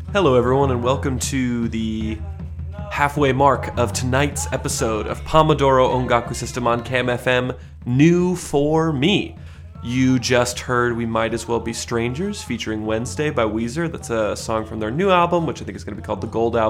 Hello, everyone, and welcome to the halfway mark of tonight's episode of Pomodoro Ongaku System on Cam FM, New for Me. You just heard We Might As Well Be Strangers featuring Wednesday by Weezer. That's a song from their new album, which I think is going to be called The Gold Album.